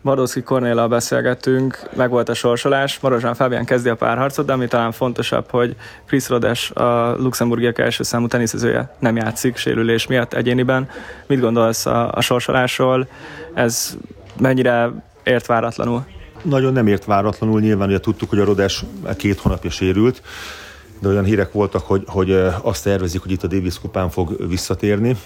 Bardowski Kornéllal beszélgettünk, meg volt a sorsolás, Marozsán Fábián kezdi a párharcot, de ami talán fontosabb, hogy Chris Rodes, a luxemburgiak első számú teniszezője nem játszik sérülés miatt egyéniben. Mit gondolsz a sorsolásról? Ez mennyire ért váratlanul? Nagyon nem ért váratlanul, nyilván ugye tudtuk, hogy a Rodes 2 hónapja sérült, de olyan hírek voltak, hogy azt tervezik, hogy itt a Davis kupán fog visszatérni.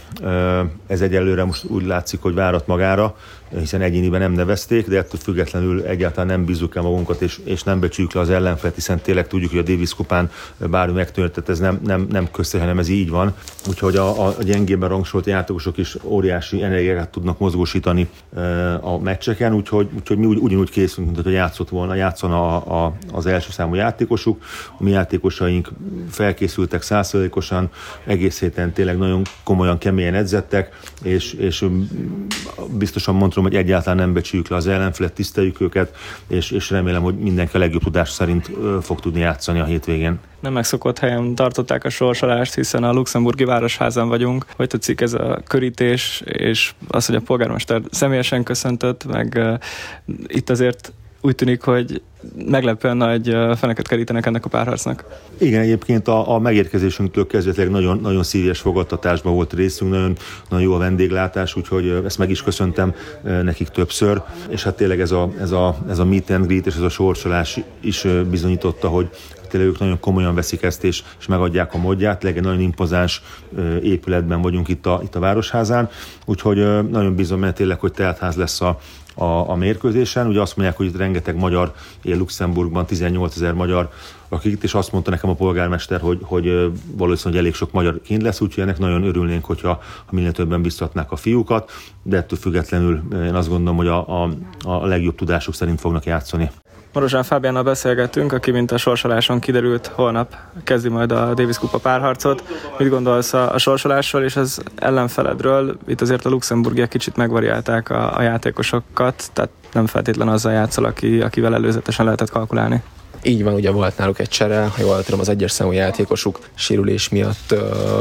Ez egyelőre most úgy látszik, hogy várat magára, hiszen egyéniben nem nevezték, de ettől függetlenül egyáltalán nem bízzuk el magunkat, és nem becsüljük le az ellenfelet, hiszen tényleg tudjuk, hogy a Davis kupán bármi megtörtént, tehát ez nem közte, hanem ez így van. Úgyhogy a gyengébben rangsolt játékosok is óriási energiát tudnak mozgósítani a meccseken, úgyhogy mi ugyanúgy készülünk, mint hogy játszana az első számú játékosuk. A mi játékosaink felkészültek 100%-osan, egész héten tényleg nagyon komolyan, keményen edzettek, és biztosan mondom, hogy egyáltalán nem becsüljük le az ellenfelet, tiszteljük őket, és remélem, hogy mindenki a legjobb tudás szerint fog tudni játszani a hétvégén. Nem megszokott helyen tartották a sorsolást, hiszen a luxemburgi városházán vagyunk. Hogy tetszik ez a körítés, és az, hogy a polgármester személyesen köszöntött, meg itt azért úgy tűnik, hogy meglepően nagy feneket kerítenek ennek a párharcnak. Igen, egyébként a megérkezésünktől kezdve nagyon, nagyon szíves fogadtatásban volt részünk, nagyon, nagyon jó a vendéglátás, úgyhogy ezt meg is köszöntem nekik többször, és hát tényleg ez a meet and greet és ez a sorsolás is bizonyította, hogy tényleg ők nagyon komolyan veszik ezt, és megadják a módját. Egy nagyon impozáns épületben vagyunk itt a Városházán, úgyhogy nagyon bízom benne tényleg, hogy teltház lesz a mérkőzésen. Ugye azt mondják, hogy itt rengeteg magyar él Luxemburgban, 18 000 magyar, akik itt, és azt mondta nekem a polgármester, hogy valószínűleg elég sok magyar kint lesz, úgyhogy ennek nagyon örülnénk, hogyha minél többen biztatnák a fiúkat, de ettől függetlenül én azt gondolom, hogy a legjobb tudásuk szerint fognak játszani. Marozsán Fábiánnal beszélgettünk, aki, mint a sorsoláson kiderült, holnap kezdi majd a Davis kupa párharcot. Mit gondolsz a sorsolásról és az ellenfeledről? Itt azért a luxemburgiak kicsit megvariálták a játékosokat, tehát nem feltétlenül azzal játszol, akivel előzetesen lehetett kalkulálni. Így van, ugye volt náluk egy csere, ha jól tudom, az egyes számú játékosuk sérülés miatt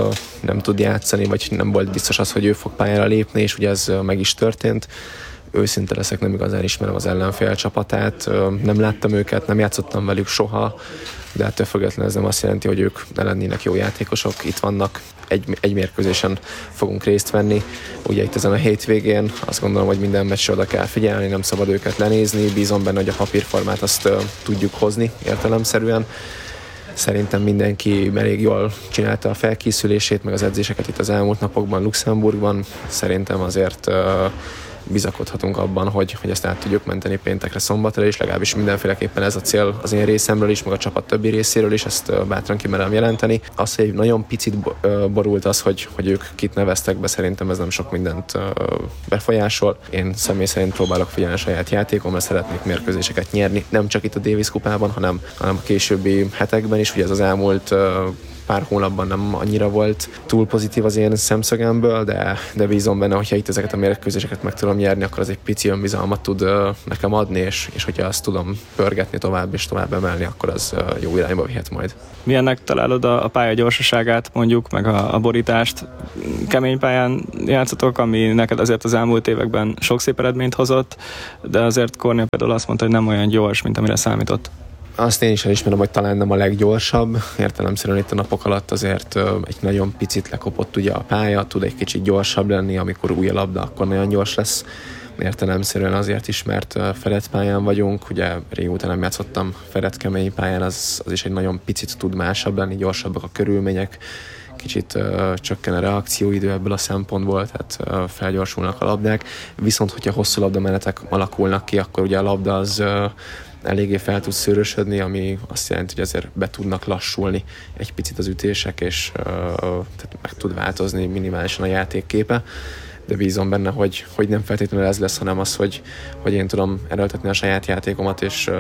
nem tud játszani, vagy nem volt biztos az, hogy ő fog pályára lépni, és ugye ez meg is történt. Őszinte leszek, nem igazán ismerem az ellenfél csapatát, nem láttam őket, nem játszottam velük soha, de ettől függetlenül ez nem azt jelenti, hogy ők ne lennének jó játékosok. Itt vannak, egy mérkőzésen fogunk részt venni. Ugye itt ezen a hétvégén azt gondolom, hogy minden meccsre oda kell figyelni, nem szabad őket lenézni, bízom benne, hogy a papírformát azt tudjuk hozni értelemszerűen. Szerintem mindenki elég jól csinálta a felkészülését, meg az edzéseket itt az elmúlt napokban Luxemburgban. Szerintem azért bizakodhatunk abban, hogy ezt át tudjuk menteni péntekre, szombatra, és legalábbis mindenféleképpen ez a cél az én részemről is, meg a csapat többi részéről is, ezt bátran kimerem jelenteni. Az, hogy egy nagyon picit borult az, hogy ők kit neveztek be, szerintem ez nem sok mindent befolyásol. Én személy szerint próbálok figyelni a saját játékomra, szeretnék mérkőzéseket nyerni, nem csak itt a Davis kupában, hanem a későbbi hetekben is, ugye ez az elmúlt pár hónapban nem annyira volt túl pozitív az én szemszögemből, de bízom benne, hogyha itt ezeket a mérkőzéseket meg tudom nyerni, akkor az egy pici önbizalmat tud nekem adni, és hogyha azt tudom pörgetni tovább és tovább emelni, akkor az jó irányba vihet majd. Milyennek találod a pálya gyorsaságát, mondjuk, meg a borítást? Kemény pályán játszotok, ami neked azért az elmúlt években sok szép eredményt hozott, de azért Kornél például azt mondta, hogy nem olyan gyors, mint amire számított. Azt én is elismerem, hogy talán nem a leggyorsabb. Értelemszerűen itt a napok alatt azért egy nagyon picit lekopott ugye a pálya, tud egy kicsit gyorsabb lenni, amikor új a labda, akkor nagyon gyors lesz. Értelemszerűen azért is, mert fedett pályán vagyunk, ugye régóta nem játszottam fedett kemény pályán, az is egy nagyon picit tud másabb lenni, gyorsabbak a körülmények, kicsit csökken a reakcióidő ebből a szempontból, tehát felgyorsulnak a labdák. Viszont, hogyha hosszú labdamenetek alakulnak ki, akkor ugye a labda az eléggé fel tud szőrösödni, ami azt jelenti, hogy azért be tudnak lassulni egy picit az ütések, és tehát meg tud változni minimálisan a játékképe, de bízom benne, hogy nem feltétlenül ez lesz, hanem az, hogy én tudom erőltetni a saját játékomat, és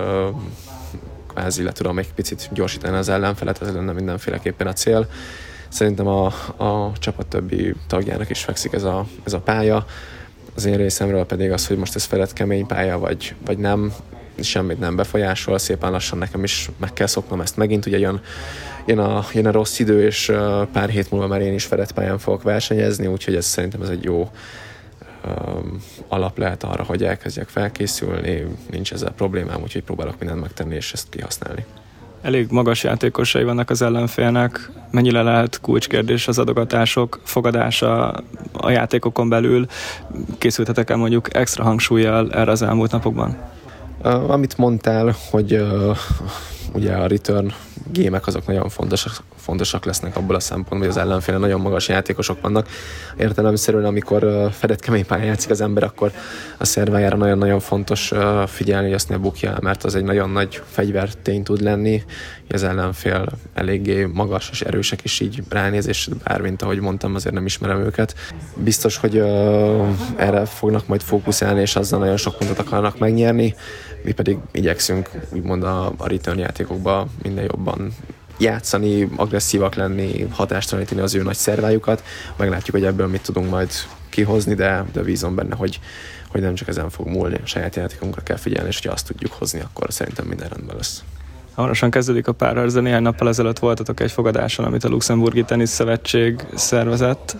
kvázi le tudom egy picit gyorsítani az ellenfelet, ez lenne mindenféleképpen a cél. Szerintem a csapat többi tagjának is fekszik ez a pálya. Az én részemről pedig az, hogy most ez felett kemény pálya, vagy nem, semmit nem befolyásol, szépen lassan nekem is meg kell szoknom ezt megint, ugye jön a rossz idő, és pár hét múlva már én is fedett pályán fogok versenyezni, úgyhogy szerintem ez egy jó alap lehet arra, hogy elkezdjek felkészülni, nincs ezzel problémám, úgyhogy próbálok mindent megtenni és ezt kihasználni. Elég magas játékosai vannak az ellenfélnek, mennyire lehet kulcskérdés az adogatások fogadása a játékokon belül, készültetek el mondjuk extra hangsúllyal erre az elmúlt napokban? Amit mondtál, hogy ugye a return gémek azok nagyon fontosak lesznek abból a szempontból, hogy az ellenfélen nagyon magas játékosok vannak. Értelemszerűen, amikor fedett kemény pályán játszik az ember, akkor a szervájára nagyon-nagyon fontos figyelni, hogy azt ne bukja el, mert az egy nagyon nagy fegyvertény tud lenni, hogy az ellenfél eléggé magas és erősek is így ránéz, és bár, mint ahogy mondtam, azért nem ismerem őket. Biztos, hogy erre fognak majd fókuszálni, és azzal nagyon sok pontot akarnak megnyerni, mi pedig igyekszünk úgymond a return játékokba minden jobban játszani, agresszívak lenni, hatástalanítani az ő nagy szervájukat. Meglátjuk, hogy ebből mit tudunk majd kihozni, de bízom benne, hogy nem csak ezen fog múlni. A saját játékunkra kell figyelni, és hogyha azt tudjuk hozni, akkor szerintem minden rendben lesz. Hamarosan kezdődik a párharc, de néhány nappal ezelőtt voltatok egy fogadáson, amit a Luxemburgi Teniszszövetség szervezett,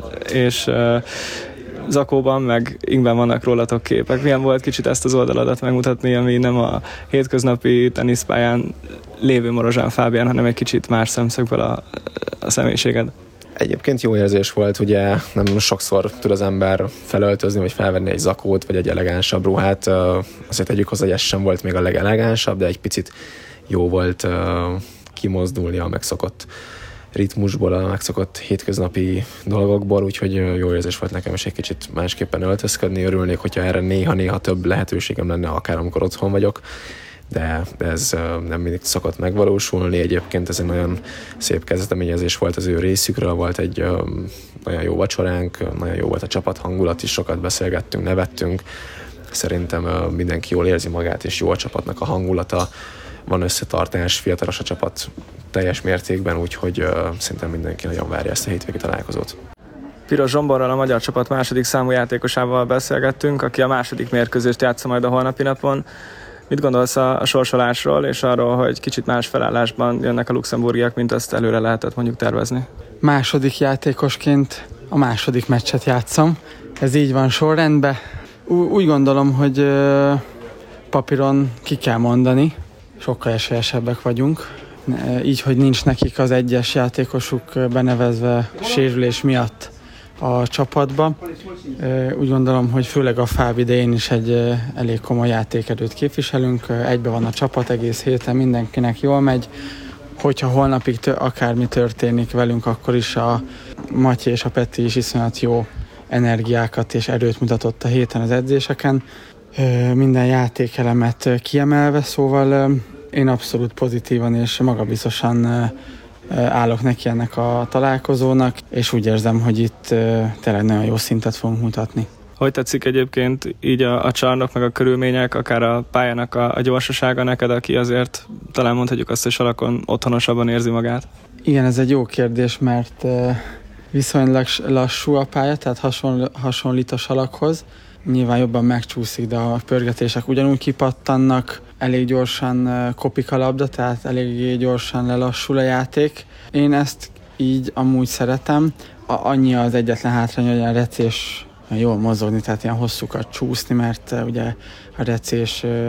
és zakóban, meg ingben vannak rólatok képek. Milyen volt kicsit ezt az oldaladat megmutatni, ami nem a hétköznapi teniszpályán lévő Morozsán Fábián, hanem egy kicsit más szemszögből a személyiséged? Egyébként jó érzés volt, ugye nem sokszor tud az ember felöltözni, vagy felvenni egy zakót, vagy egy elegánsabb ruhát. Azért tegyük hozzá, hogy ez sem volt még a legelegánsabb, de egy picit jó volt kimozdulni a megszokott ritmusból, a megszokott hétköznapi dolgokból, úgyhogy jó érzés volt nekem is egy kicsit másképpen öltözködni. Örülnék, hogyha erre néha több lehetőségem lenne, akár amikor otthon vagyok, de ez nem mindig szokott megvalósulni. Egyébként ez egy nagyon szép kezdeményezés volt az ő részükről, volt egy nagyon jó vacsoránk, nagyon jó volt a csapat hangulat is, sokat beszélgettünk, nevettünk. Szerintem mindenki jól érzi magát, és jó a csapatnak a hangulata. Van összetartás, fiatalos a csapat teljes mértékben, úgyhogy szerintem mindenki nagyon várja ezt a hétvégi találkozót. Piros Zsomborral, a magyar csapat második számú játékosával beszélgettünk, aki a második mérkőzést játsza majd a holnapi napon. Mit gondolsz a sorsolásról, és arról, hogy kicsit más felállásban jönnek a luxemburgiak, mint azt előre lehetett mondjuk tervezni? Második játékosként a második meccset játszom. Ez így van sorrendben. Úgy gondolom, hogy papíron ki kell mondani. Sokkal esélyesebbek vagyunk. Így, hogy nincs nekik az egyes játékosuk benevezve sérülés miatt a csapatba. Úgy gondolom, hogy főleg a Fáb idején is egy elég komoly játékerőt képviselünk. Egybe van a csapat egész héten, mindenkinek jól megy. Hogyha holnapig akármi történik velünk, akkor is a Matyi és a Peti is iszonyat jó energiákat és erőt mutatott a héten az edzéseken. Minden játékelemet kiemelve, szóval én abszolút pozitívan és magabiztosan állok neki ennek a találkozónak, és úgy érzem, hogy itt tényleg nagyon jó szintet fogunk mutatni. Hogy tetszik egyébként így a csarnok, meg a körülmények, akár a pályának a gyorsasága neked, aki azért talán mondhatjuk azt, hogy salakon otthonosabban érzi magát? Igen, ez egy jó kérdés, mert viszonylag lassú a pálya, tehát hasonlít a salakhoz. Nyilván jobban megcsúszik, de a pörgetések ugyanúgy kipattannak, elég gyorsan kopik a labda, tehát elég gyorsan lelassul a játék. Én ezt így amúgy szeretem. Annyi az egyetlen hátrány, hogy a recés jól mozogni, tehát ilyen hosszúkat csúszni, mert ugye a recés